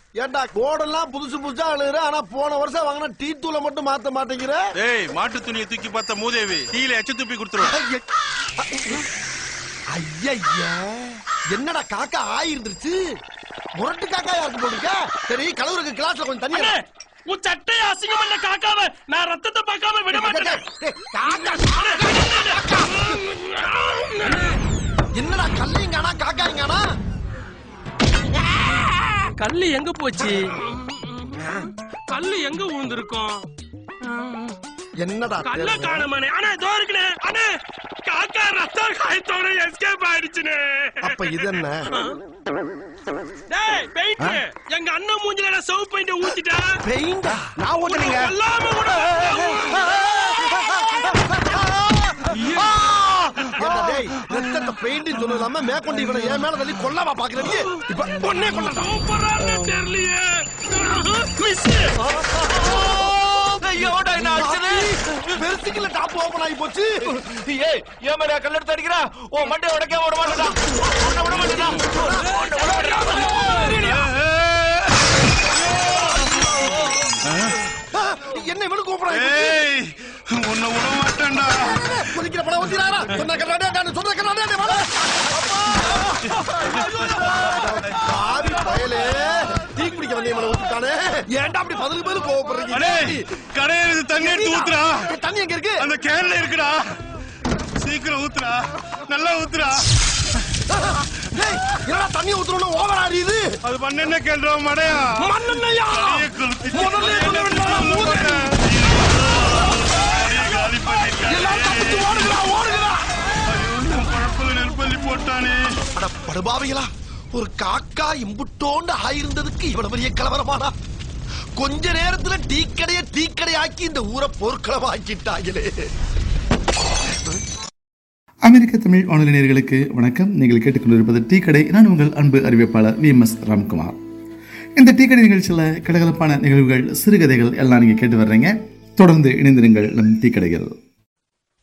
ஏண்டா கோடெல்லாம் புதுசு புதுசா அழுகுற, ஆனா போன வருஷம் வாங்கின டீ தூளை மட்டும் மாத்த மாட்டேங்கிற. ஏய், மாட்டு துணியை தூக்கி பார்த்த மூதேவி டீல எச்ச துப்பி கொடுத்துருவேன். ஐயா, என்னடா காக்கா ஆயிருந்துருச்சு. முரட்டு காக்கா யாருக்கு போடுங்க. சரி, கலவருக்கு கிளாஸ்ல கொஞ்சம் தண்ணி. உன் சட்டையை அசிங்கம் பண்ண காக்காம நான் ரத்தத்தை பார்க்காம விட மாட்டேன். என்னடா கல்லைங்கானா காக்காய்ங்கானா? கல்லு எங்க போச்சு? கல்லு எங்க விழுந்திருக்கும்? என்னடா கல்ல காணமானே. அண்ணே இதோ இருக்குனே. அண்ணே காக்கா ரத்த காயத்தோட எஸ்கேப் ஆயிடுச்சுனே. அப்ப இது என்ன? டேய் பெயிண்ட், எங்க அண்ணன் மூஞ்சில நான் சவுப் பெயிண்ட் ஊத்திட்டா. பெயிண்டா? நான் ஊத்துறீங்க. எல்லாமே கூட. டேய், ரத்தத்தை பெயிண்ட் சொல்லாம மேற்கொண்டு இவனை என் மேல தள்ளி கொல்லவா பாக்குறீங்க? இப்ப பொண்ணே கொல்ல சூப்பரான தெரியலையே. மிஸ். ஐயோடா, என்ன ஆச்சுது? பெருசுக்குள்ள டாப் ஓபன் ஆகி போச்சு. ஏய், ஏன் மேல கல்ல எடுத்து அடிக்கிறா? ஓ மண்டை உடைக்க விட மாட்டேடா. உன்னை விட மாட்டேடா. என்ன இவனு கூப்பிடுறாங்க? ஏய், உன்னை விட மாட்டேன்டா. குதிக்கிற படம் ஊத்திராரா? சொன்ன கண்ணாடி சொன்ன கண்ணாடி வாடா. பாவி பயலே, டீ குடிக்க வந்தே மேல ஊத்திட்டானே. ஏன்டா அப்படி பதிலுக்கு பதில் கோவப்படுறீங்க? அடே, கடையில தண்ணி எடுத்து ஊத்துறா. தண்ணி எங்க இருக்கு? அந்த கேன்ல இருக்குடா. சீக்கிரம் ஊத்துறா, நல்லா ஊத்துறா. டேய், என்னடா தண்ணி ஊத்துறோம்னு ஓவர் ஆறியுது. அது பண்ணென்ன கேள்றா மடையா? மண்ணெண்ணெயா? முதல்ல சொல்ல வேண்டாம். மூதேவி. காலி பண்ணிட்டா. எல்லாரும் தப்பிச்சு ஓடுங்கடா, ஓடுங்கடா. பழப்பல நெருப்பள்ளி போட்டானே. அட படுபாவிகளா, ஒரு காக்கா இம்புட்டோண்டு ஆயிருந்ததுக்கு இவ்வளவு பெரிய கலவரமாடா. கொஞ்ச நேரத்துல டீக்கடை ஆக்கி இந்த ஊரை போர்க்களமாக்கிட்டாங்களே. அமெரிக்க தமிழ் வானொலி நேயர்களுக்கு வணக்கம். நீங்கள் கேட்டுக்கொண்டிருப்பது டீ கடை. நான் உங்கள் அன்பு அறிவிப்பாளர் VMS ராம்குமார். இந்த டீ கடை நிகழ்ச்சியில் கலகலப்பான நிகழ்வுகள், சிறுகதைகள் எல்லாம் நீங்கள் கேட்டு வர்றீங்க. தொடர்ந்து இணைந்திருங்கள் நம் டீ கடைகள்.